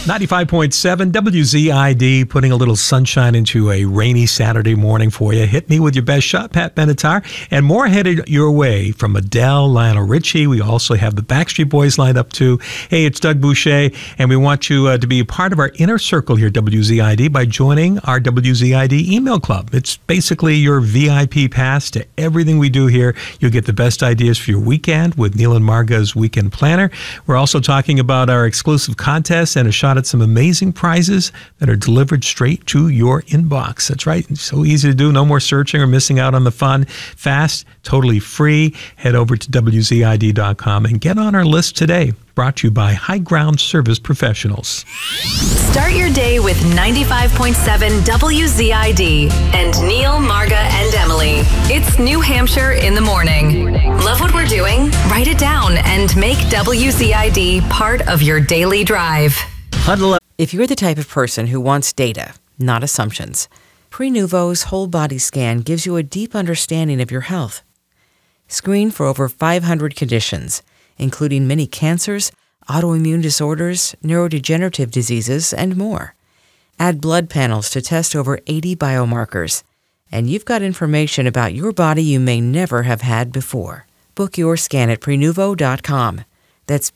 95.7 WZID, putting a little sunshine into a rainy Saturday morning for you. Hit me with your best shot, Pat Benatar. And more headed your way from Adele, Lionel Richie. We also have the Backstreet Boys lined up too. Hey, it's Doug Boucher, and we want you to be a part of our inner circle here at WZID by joining our WZID email club. It's basically your VIP pass to everything we do here. You'll get the best ideas for your weekend with Neil and Marga's Weekend Planner. We're also talking about our exclusive contest and a shot at some amazing prizes that are delivered straight to your inbox. That's right. It's so easy to do. No more searching or missing out on the fun. Fast, totally free. Head over to WZID.com and get on our list today. Brought to you by High Ground Service Professionals. Start your day with 95.7 WZID and Neil, Marga, and Emily. It's New Hampshire in the morning. Love what we're doing? Write it down and make WZID part of your daily drive. Huddle up. If you're the type of person who wants data, not assumptions, Prenuvo's whole body scan gives you a deep understanding of your health. Screen for over 500 conditions, including many cancers, autoimmune disorders, neurodegenerative diseases, and more. Add blood panels to test over 80 biomarkers, and you've got information about your body you may never have had before. Book your scan at Prenuvo.com. That's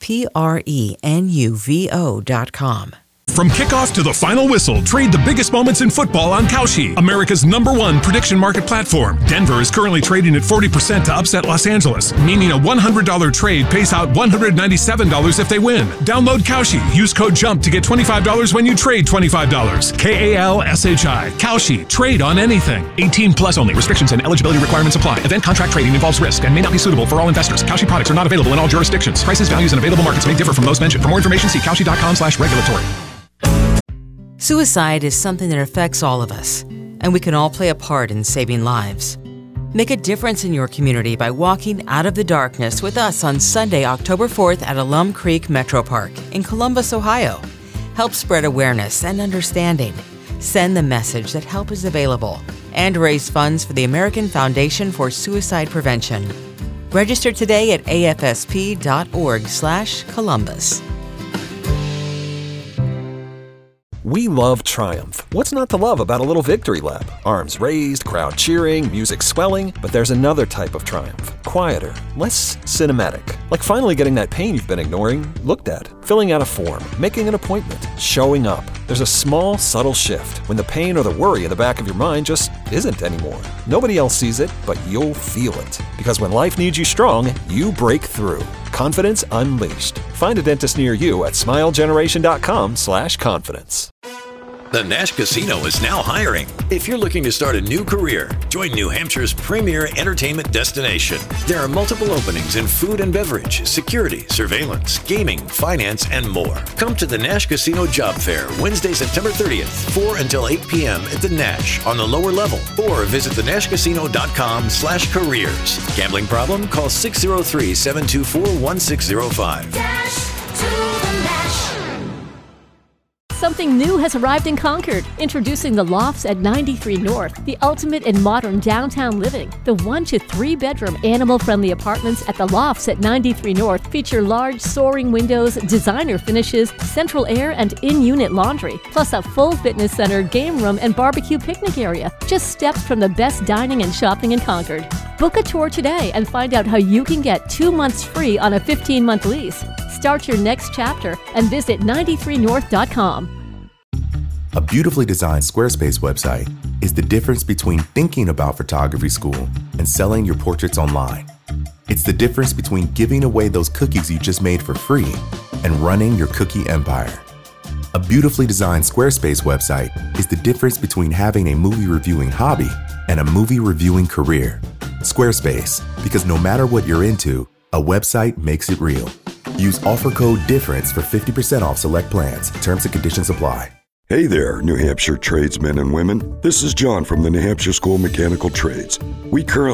Prenuvo.com. From kickoff to the final whistle, trade the biggest moments in football on Kalshi, America's #1 prediction market platform. Denver is currently trading at 40% to upset Los Angeles, meaning a $100 trade pays out $197 if they win. Download Kalshi. Use code JUMP to get $25 when you trade $25. KALSHI. Kalshi. Trade on anything. 18 plus only. Restrictions and eligibility requirements apply. Event contract trading involves risk and may not be suitable for all investors. Kalshi products are not available in all jurisdictions. Prices, values, and available markets may differ from those mentioned. For more information, see Kalshi.com/regulatory. Suicide is something that affects all of us, and we can all play a part in saving lives. Make a difference in your community by walking out of the darkness with us on Sunday, October 4th at Alum Creek Metro Park in Columbus, Ohio. Help spread awareness and understanding. Send the message that help is available and raise funds for the American Foundation for Suicide Prevention. Register today at afsp.org/Columbus. We love Triumph. What's not to love about a little victory lap? Arms raised, crowd cheering, music swelling. But there's another type of triumph. Quieter, less cinematic. Like finally getting that pain you've been ignoring looked at. Filling out a form, making an appointment, showing up. There's a small, subtle shift when the pain or the worry in the back of your mind just isn't anymore. Nobody else sees it, but you'll feel it. Because when life needs you strong, you break through. Confidence unleashed. Find a dentist near you at smilegeneration.com/confidence. The Nash Casino is now hiring. If you're looking to start a new career, join New Hampshire's premier entertainment destination. There are multiple openings in food and beverage, security, surveillance, gaming, finance, and more. Come to the Nash Casino Job Fair Wednesday, September 30th, 4 until 8 p.m. at the Nash on the lower level, or visit thenashcasino.com/careers. Gambling problem? Call 603-724-1605. Dash to the Nash. Something new has arrived in Concord. Introducing the Lofts at 93 North, the ultimate in modern downtown living. The 1 to 3 bedroom animal-friendly apartments at the Lofts at 93 North feature large soaring windows, designer finishes, central air, and in-unit laundry, plus a full fitness center, game room, and barbecue picnic area. Just steps from the best dining and shopping in Concord. Book a tour today and find out how you can get 2 months free on a 15-month lease. Start your next chapter and visit 93north.com. A beautifully designed Squarespace website is the difference between thinking about photography school and selling your portraits online. It's the difference between giving away those cookies you just made for free and running your cookie empire. A beautifully designed Squarespace website is the difference between having a movie reviewing hobby and a movie reviewing career. Squarespace, because no matter what you're into, a website makes it real. Use offer code DIFFERENCE for 50% off select plans. Terms and conditions apply. Hey there, New Hampshire tradesmen and women. This is John from the New Hampshire School of Mechanical Trades. We currently